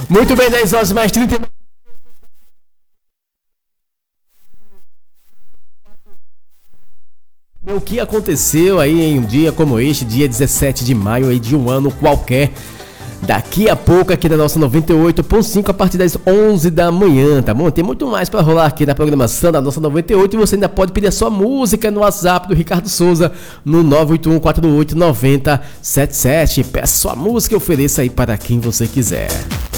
Muito bem, 10 horas mais 30. O que aconteceu aí em um dia como este, dia 17 de maio aí de um ano qualquer? Daqui a pouco aqui na nossa 98.5 a partir das 11 da manhã, tá bom? Tem muito mais para rolar aqui na programação da nossa 98 e você ainda pode pedir a sua música no WhatsApp do Ricardo Souza no 981489077. Peça sua música e ofereça aí para quem você quiser.